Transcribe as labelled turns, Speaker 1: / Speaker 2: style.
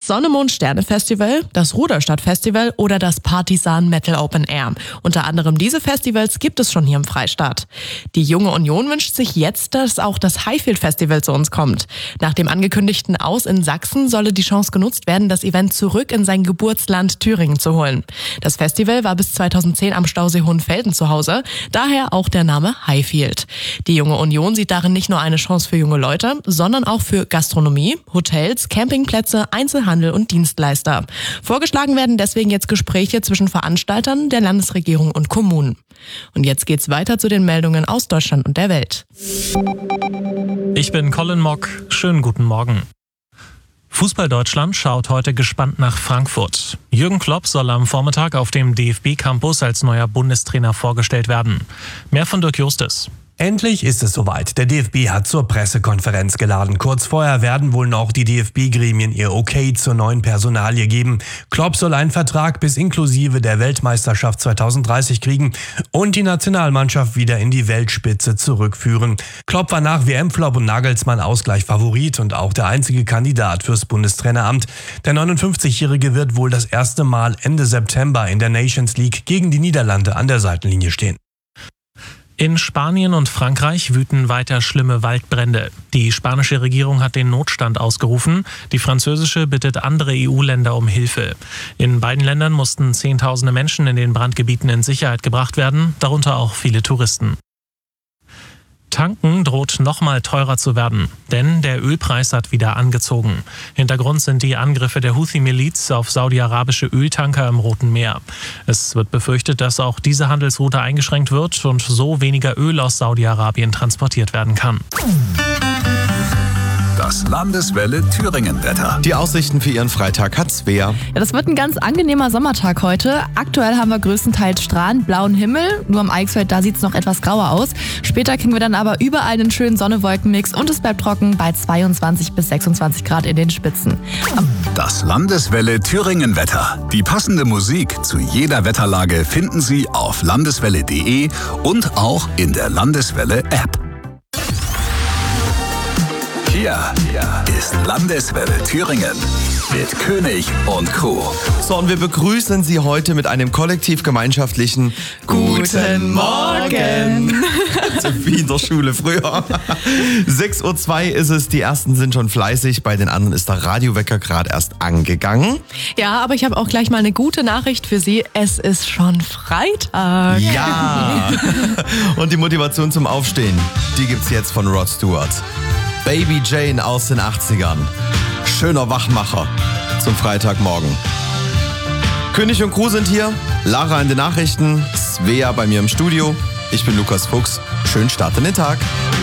Speaker 1: Sonne-Mond-Sterne-Festival, das Ruderstadt-Festival oder das Partisan Metal Open Air. Unter anderem diese Festivals gibt es schon hier im Freistaat. Die Junge Union wünscht sich jetzt, dass auch das Highfield-Festival zu uns kommt. Nach dem angekündigten Aus in Sachsen solle die Chance genutzt werden, das Event zurück in sein Geburtsland Thüringen zu holen. Das Festival war bis 2010 am Stausee Hohenfelden zu Hause, daher auch der Name Highfield. Die Junge Union sieht darin nicht nur eine Chance für junge Leute, sondern auch für Gastronomie, Hotels, Campingplätze, Einzelhandel und Dienstleister. Vorgeschlagen werden deswegen jetzt Gespräche zwischen Veranstaltern, der Landesregierung und Kommunen. Und jetzt geht's weiter zu den Meldungen aus Deutschland und der Welt.
Speaker 2: Ich bin Colin Mock. Schönen guten Morgen. Fußball Deutschland schaut heute gespannt nach Frankfurt. Jürgen Klopp soll am Vormittag auf dem DFB-Campus als neuer Bundestrainer vorgestellt werden. Mehr von Dirk Justus.
Speaker 3: Endlich ist es soweit. Der DFB hat zur Pressekonferenz geladen. Kurz vorher werden wohl noch die DFB-Gremien ihr Okay zur neuen Personalie geben. Klopp soll einen Vertrag bis inklusive der Weltmeisterschaft 2030 kriegen und die Nationalmannschaft wieder in die Weltspitze zurückführen. Klopp war nach WM-Flop und Nagelsmann Ausgleich Favorit und auch der einzige Kandidat fürs Bundestraineramt. Der 59-Jährige wird wohl das erste Mal Ende September in der Nations League gegen die Niederlande an der Seitenlinie stehen.
Speaker 2: In Spanien und Frankreich wüten weiter schlimme Waldbrände. Die spanische Regierung hat den Notstand ausgerufen. Die französische bittet andere EU-Länder um Hilfe. In beiden Ländern mussten Zehntausende Menschen in den Brandgebieten in Sicherheit gebracht werden, darunter auch viele Touristen. Tanken droht nochmal teurer zu werden, denn der Ölpreis hat wieder angezogen. Hintergrund sind die Angriffe der Houthi-Miliz auf saudi-arabische Öltanker im Roten Meer. Es wird befürchtet, dass auch diese Handelsroute eingeschränkt wird und so weniger Öl aus Saudi-Arabien transportiert werden kann.
Speaker 4: Das Landeswelle Thüringen-Wetter.
Speaker 5: Die Aussichten für Ihren Freitag hat Svea.
Speaker 1: Ja, das wird ein ganz angenehmer Sommertag heute. Aktuell haben wir größtenteils strahlend blauen Himmel. Nur am Eichsfeld, da sieht es noch etwas grauer aus. Später kriegen wir dann aber überall einen schönen Sonne-Wolken-Mix und es bleibt trocken bei 22 bis 26 Grad in den Spitzen.
Speaker 4: Das Landeswelle Thüringen-Wetter. Die passende Musik zu jeder Wetterlage finden Sie auf landeswelle.de und auch in der Landeswelle-App. Hier ist Landeswelle Thüringen mit König und Crew.
Speaker 5: So, und wir begrüßen Sie heute mit einem kollektiv-gemeinschaftlichen
Speaker 1: Guten Morgen!
Speaker 5: Wie in der Schule früher. 6.02 Uhr ist es, die ersten sind schon fleißig, bei den anderen ist der Radiowecker gerade erst angegangen.
Speaker 1: Ja, aber ich habe auch gleich mal eine gute Nachricht für Sie. Es ist schon Freitag.
Speaker 5: Ja! Und die Motivation zum Aufstehen, die gibt's jetzt von Rod Stewart. Baby Jane aus den 80ern. Schöner Wachmacher zum Freitagmorgen. König und Crew sind hier, Lara in den Nachrichten, Svea bei mir im Studio. Ich bin Lukas Fuchs. Schönen Start in den Tag.